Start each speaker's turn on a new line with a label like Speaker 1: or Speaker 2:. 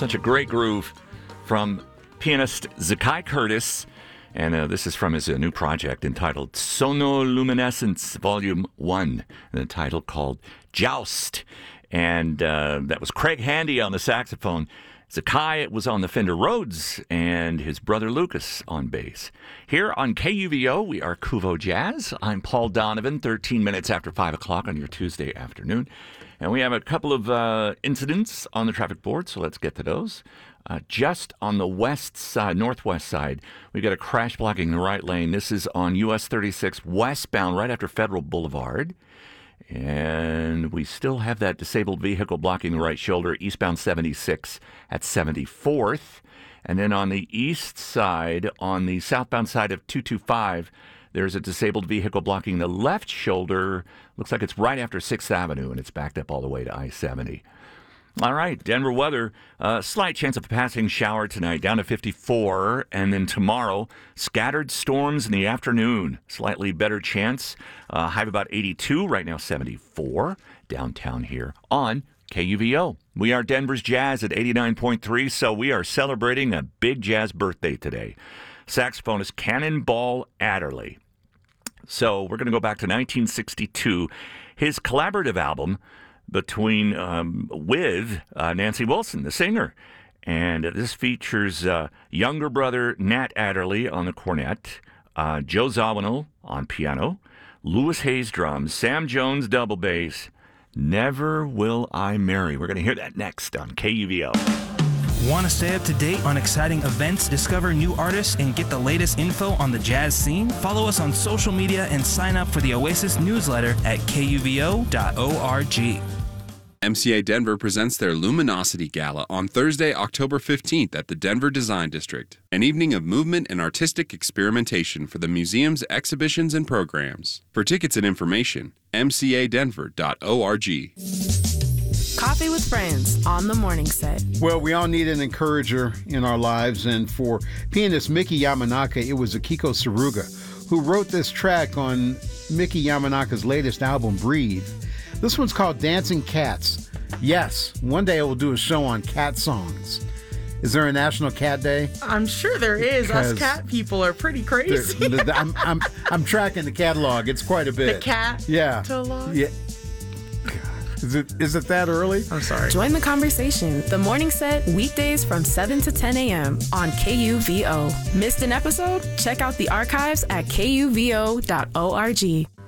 Speaker 1: Such a great groove from pianist Zakai Curtis. And this is from his new project entitled Sonoluminescence Volume 1, and the title called Joust. And that was Craig Handy on the saxophone. Zakai was on the Fender Rhodes, and his brother Lucas on bass. Here on KUVO, we are Kuvo Jazz. I'm Paul Donovan, 13 minutes after 5 o'clock on your Tuesday afternoon. And we have a couple of incidents on the traffic board, so let's get to those. Just on the west side, northwest side, we've got a crash blocking the right lane. This is on US 36 westbound, right after Federal Boulevard. And we still have that disabled vehicle blocking the right shoulder, eastbound 76 at 74th. And then on the east side, on the southbound side of 225, there's a disabled vehicle blocking the left shoulder. Looks like it's right after 6th Avenue, and it's backed up all the way to I-70. All right, Denver weather, slight chance of a passing shower tonight, down to 54. And then tomorrow, scattered storms in the afternoon. Slightly better chance. High of about 82, right now 74 downtown here on KUVO. We are Denver's Jazz at 89.3, so we are celebrating a big jazz birthday today. Saxophonist Cannonball Adderley. So we're going to go back to 1962. His collaborative album with Nancy Wilson, the singer. And this features younger brother Nat Adderley on the cornet, Joe Zawinul on piano, Louis Hayes drums, Sam Jones double bass, Never Will I Marry. We're going to hear that next on KUVO.
Speaker 2: Want to stay up to date on exciting events, discover new artists, and get the latest info on the jazz scene? Follow us on social media and sign up for the Oasis newsletter at kuvo.org.
Speaker 3: MCA Denver presents their Luminosity Gala on Thursday, October 15th at the Denver Design District, an evening of movement and artistic experimentation for the museum's exhibitions and programs. For tickets and information, mcadenver.org.
Speaker 4: Coffee with Friends on the morning set.
Speaker 5: Well, we all need an encourager in our lives, and for pianist Miki Yamanaka, it was Akiko Saruga who wrote this track on Miki Yamanaka's latest album, Breathe. This one's called Dancing Cats. Yes, one day I will do a show on cat songs. Is there a National Cat Day?
Speaker 6: I'm sure there is. Us cat people are pretty crazy.
Speaker 5: I'm tracking the catalog. It's quite a bit.
Speaker 6: The cat?
Speaker 5: Yeah. Yeah. Is it that early?
Speaker 6: I'm sorry.
Speaker 4: Join the conversation. The Morning Set, weekdays from 7 to 10 a.m. on KUVO. Missed an episode? Check out the archives at kuvo.org.